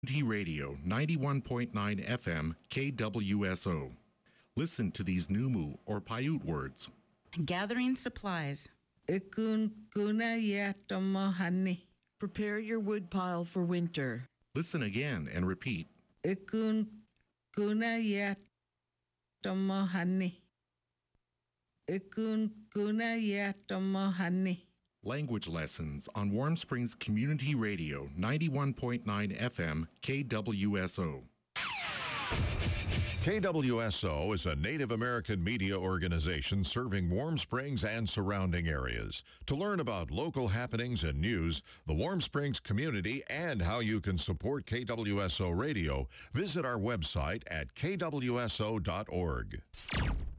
Radio 91.9 FM KWSO. Listen to these Numu or Paiute words. Gathering supplies. Prepare your woodpile for winter. Listen again and repeat. Language lessons on Warm Springs Community Radio 91.9 FM KWSO. KWSO is a Native American media organization serving Warm Springs and surrounding areas. To learn about local happenings and news, the Warm Springs community, and how you can support KWSO Radio, visit our website at kwso.org.